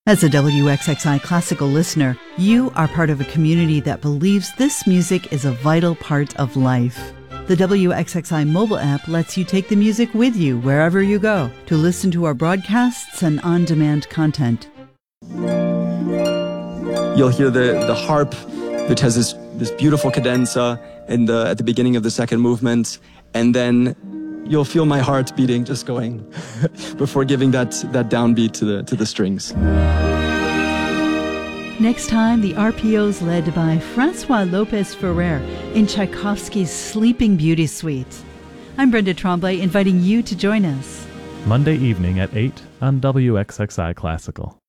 As a WXXI Classical listener, you are part of a community that believes this music is a vital part of life. The WXXI mobile app lets you take the music with you wherever you go to listen to our broadcasts and on-demand content. You'll hear the harp, which has this beautiful cadenza at the beginning of the second movement, and then you'll feel my heart beating, just going before giving that downbeat to the strings. Next time, the RPO's led by Francois Lopez Ferrer in Tchaikovsky's Sleeping Beauty Suite. I'm Brenda Tremblay, inviting you to join us Monday evening at 8 on WXXI Classical.